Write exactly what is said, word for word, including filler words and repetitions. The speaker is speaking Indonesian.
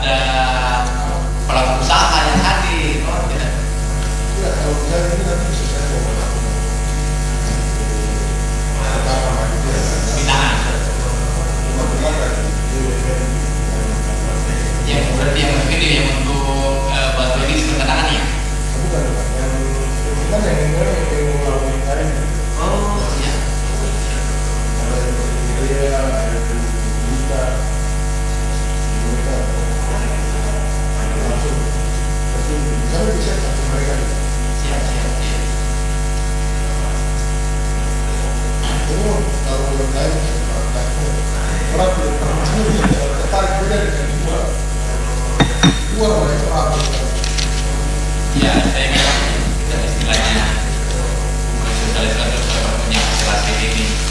ada pelaku usaha yang hadir, oh tidak? Ya, kalau saya ini nanti saya mau melakukan binaan. Yang berarti yang mungkin yang untuk uh, bantu ini ketenangan ya? Bukan, yang kan yang ini yang mau melakukan ini. Oh iya. Ada yang berkira, ada yang berkira, langsung, saya bisa kasih mereka. Siap siap siap. Itu kalau berkait orang tidak tertarik beda dengan dua, dua orang yang terakhir. Ya, saya memang istilahnya mensosialisasi seperti punya hasil hasil ini.